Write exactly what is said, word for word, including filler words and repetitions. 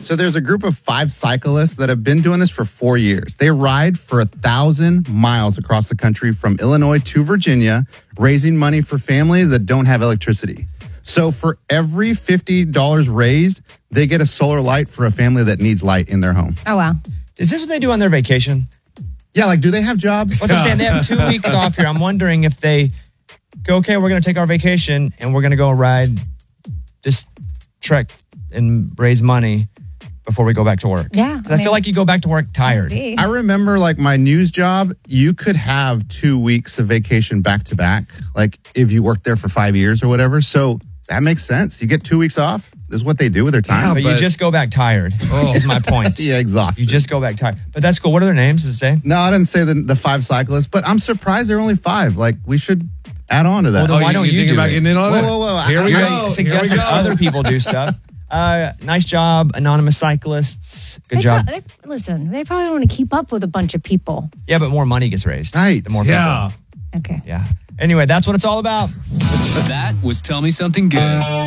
So there's a group of five cyclists that have been doing this for four years. They ride for a thousand miles across the country from Illinois to Virginia, raising money for families that don't have electricity. So for every fifty dollars raised, they get a solar light for a family that needs light in their home. Oh, wow. Is this what they do on their vacation? Yeah, like, do they have jobs? What's I'm saying? They have two weeks off here. I'm wondering if they go, okay, we're going to take our vacation and we're going to go ride this trek and raise money before we go back to work. Yeah. 'Cause I, I mean, feel like you go back to work tired. I remember, like, my news job, you could have two weeks of vacation back to back, like if you worked there for five years or whatever. So that makes sense. You get two weeks off. This is what they do with their time. Yeah, but, but you just go back tired. Oh. Is my point. Yeah, exhausted. You just go back tired. But that's cool. What are their names? Does it say? No, I didn't say the, the five cyclists, but I'm surprised there are only five. Like, we should add on to that. Well, then why don't you, you do about it? getting in on whoa, it? whoa, whoa. Here I, we I, go. I suggested Here we go. other people do stuff. Uh, nice job, anonymous cyclists. Good they job. Pro- they, listen, they probably want to keep up with a bunch of people. Yeah, but more money gets raised. Right. The more Yeah. people. Okay. Yeah. Anyway, that's what it's all about. That was Tell Me Something Good.